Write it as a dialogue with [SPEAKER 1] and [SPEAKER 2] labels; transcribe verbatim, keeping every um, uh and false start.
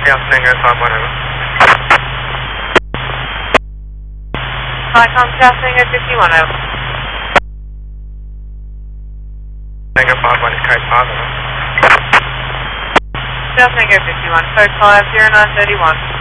[SPEAKER 1] Yeah, Tango five one over.
[SPEAKER 2] Hi, Comcast Tango fifty-one over.
[SPEAKER 1] Tango five one is code five over.
[SPEAKER 2] South Tango fifty-one, code five zero nine three one.